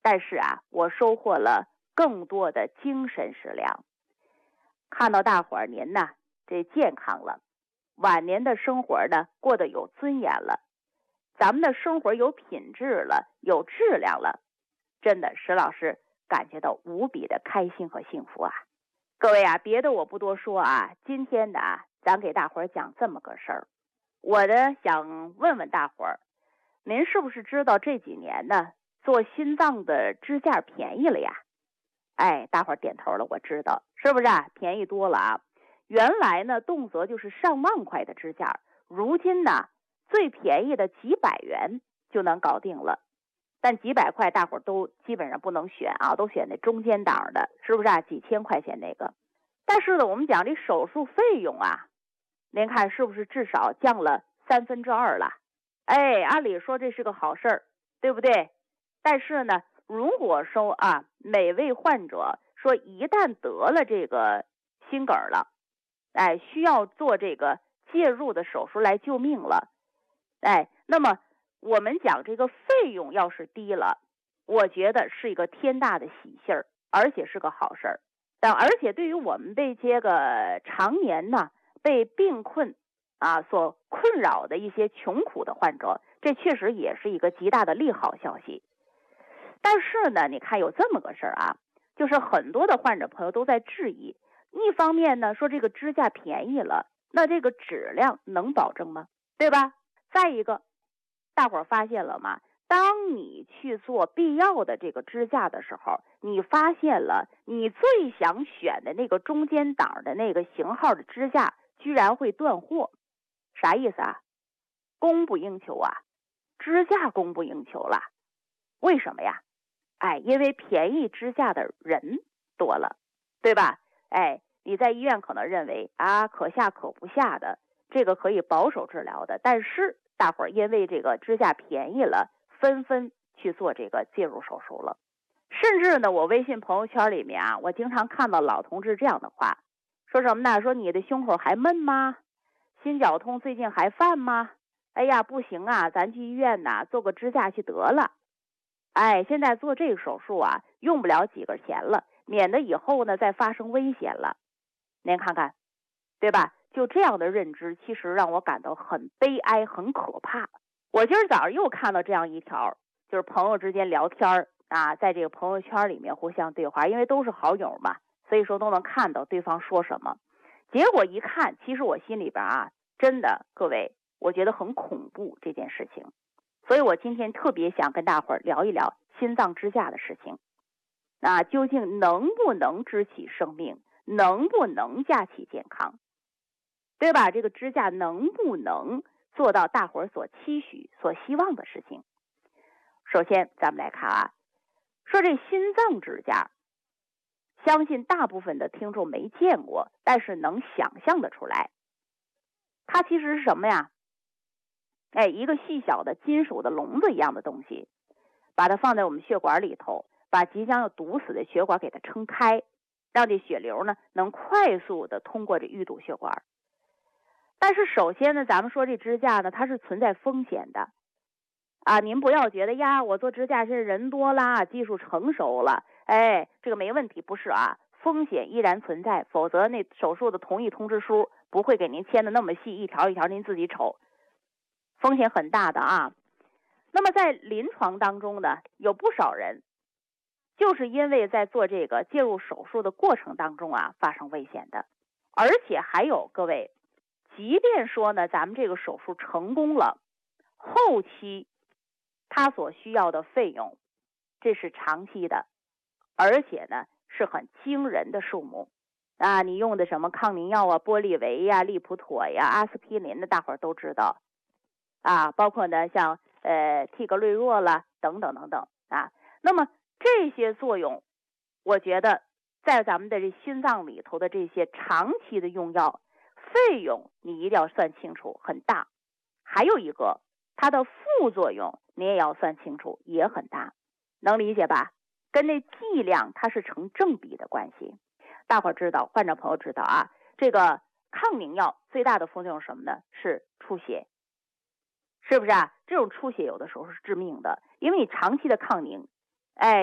但是我收获了更多的精神食粮。看到大伙儿您呢，这健康了，晚年的生活呢过得有尊严了，咱们的生活有品质了，有质量了，真的石老师感觉到无比的开心和幸福啊！各位别的我不多说今天呢咱给大伙儿讲这么个事儿。我呢想问问大伙儿，您是不是知道这几年呢做心脏的支架便宜了呀？大伙儿点头了，我知道，是不是便宜多了原来呢动辄就是上万块的支架，如今呢最便宜的几百元就能搞定了。但几百块大伙儿都基本上不能选都选那中间档的，是不是几千块钱那个。但是呢我们讲这手术费用您看是不是至少降了2/3了？按理说这是个好事儿，对不对？但是呢如果说每位患者说一旦得了这个心梗了，需要做这个介入的手术来救命了，那么我们讲这个费用要是低了，我觉得是一个天大的喜信儿，而且是个好事儿。而且对于我们这些个常年呢被病困所困扰的一些穷苦的患者，这确实也是一个极大的利好消息。但是呢你看有这么个事儿就是很多的患者朋友都在质疑，一方面呢说这个支架便宜了，那这个质量能保证吗？对吧？再一个，大伙儿发现了吗？当你去做必要的这个支架的时候，你发现了你最想选的那个中间档的那个型号的支架居然会断货。啥意思供不应求支架供不应求了。为什么呀？因为便宜支架的人多了，对吧？你在医院可能认为可下可不下的，这个可以保守治疗的，但是大伙儿因为这个支架便宜了，纷纷去做这个介入手术了。甚至呢我微信朋友圈里面我经常看到老同志这样的话，说什么呢？说你的胸口还闷吗？心绞痛最近还犯吗？不行咱去医院做个支架去得了。现在做这个手术用不了几个钱了，免得以后呢再发生危险了。您看看，对吧？就这样的认知其实让我感到很悲哀，很可怕。我今儿早上又看到这样一条，就是朋友之间聊天在这个朋友圈里面互相对话，因为都是好友嘛，所以说都能看到对方说什么。结果一看，其实我心里边真的各位，我觉得很恐怖这件事情。所以我今天特别想跟大伙儿聊一聊心脏支架的事情。究竟能不能支起生命，能不能架起健康，对吧？这个支架能不能做到大伙儿所期许所希望的事情？首先咱们来看说这心脏支架，相信大部分的听众没见过，但是能想象得出来。它其实是什么呀？一个细小的金属的笼子一样的东西，把它放在我们血管里头，把即将要堵死的血管给它撑开，让这血流呢能快速的通过这淤堵血管。但是首先呢，咱们说这支架呢它是存在风险的您不要觉得我做支架是人多啦，技术成熟了，这个没问题，不是风险依然存在，否则那手术的同意通知书不会给您签的那么细，一条一条您自己瞅，风险很大的那么在临床当中呢，有不少人就是因为在做这个介入手术的过程当中发生危险的。而且还有各位，即便说呢咱们这个手术成功了，后期它所需要的费用，这是长期的，而且呢是很惊人的数目你用的什么抗凝药玻利维利普妥阿司匹林的大伙儿都知道包括呢像替格瑞若啦等等等等那么这些作用，我觉得在咱们的这心脏里头的这些长期的用药费用你一定要算清楚，很大。还有一个它的副作用你也要算清楚，也很大，能理解吧？跟那剂量它是成正比的关系。大伙儿知道，患者朋友知道这个抗凝药最大的副作用是什么呢？是出血，是不是这种出血有的时候是致命的，因为你长期的抗凝